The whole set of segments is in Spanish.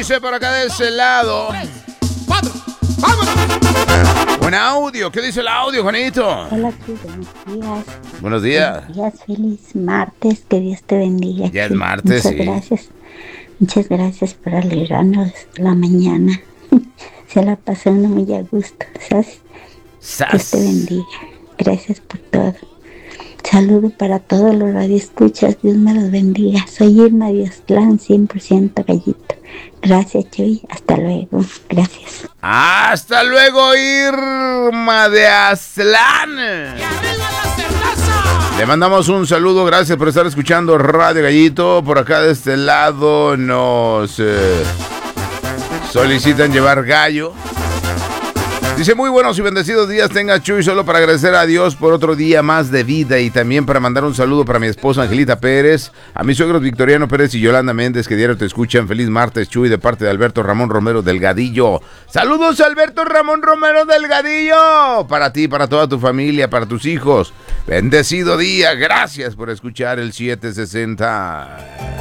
dice por acá de ese lado? 3, 4, ¡vámonos! Buen audio. ¿Qué dice el audio, Juanito? Hola, Chuy, buenos días. Buenos días. Buenos días, feliz martes, que Dios te bendiga. Ya es Chuy. martes, Muchas sí. gracias. Muchas gracias por alegrarnos la mañana. Se la pasó uno muy a gusto, ¿sabes? Dios te bendiga. Gracias por todo. Saludo para todos los radioescuchas. Dios me los bendiga. Soy Irma Diostlán, 100% gallito. Gracias, Chuy. Hasta luego. Gracias. Hasta luego, Irma de Aztlán. ¡Y arriba la cerveza! Le mandamos un saludo, gracias por estar escuchando Radio Gallito. Por acá de este lado nos solicitan llevar gallo. Dice, muy buenos y bendecidos días tenga Chuy, solo para agradecer a Dios por otro día más de vida y también para mandar un saludo para mi esposa Angelita Pérez, a mis suegros Victoriano Pérez y Yolanda Méndez, que diario te escuchan. Feliz martes, Chuy, de parte de Alberto Ramón Romero Delgadillo. Saludos, Alberto Ramón Romero Delgadillo, para ti, para toda tu familia, para tus hijos. Bendecido día, gracias por escuchar el 760.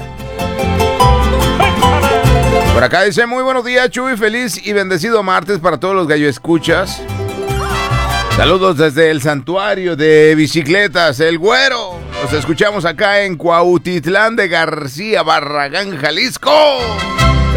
Por acá dice, muy buenos días, Chuy, feliz y bendecido martes para todos los gallo escuchas. Saludos desde el santuario de bicicletas, El Güero. Nos escuchamos acá en Cuautitlán de García, Barragán, Jalisco.